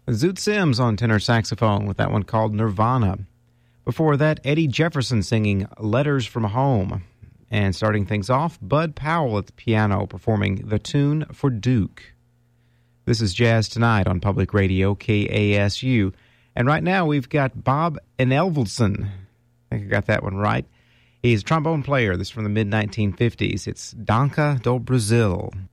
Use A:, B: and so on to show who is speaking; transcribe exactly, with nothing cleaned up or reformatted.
A: Zoot Sims on tenor saxophone with that one called Nirvana. Before that, Eddie Jefferson singing Letters from Home. And starting things off, Bud Powell at the piano performing the tune for Duke. This is Jazz Tonight on Public Radio K A S U. And right now we've got Bob Enelvelson. I think I got that one right. He's a trombone player. This is from the mid nineteen fifties. It's Dança do Brasil.